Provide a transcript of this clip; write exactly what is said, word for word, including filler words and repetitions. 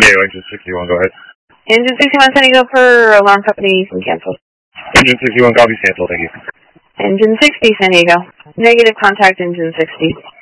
Diego, engine sixty-one, go ahead. Engine sixty-one, San Diego for alarm company from cancel. Engine sixty-one, copy, cancel, thank you. Engine sixty, San Diego. Negative, contact engine sixty.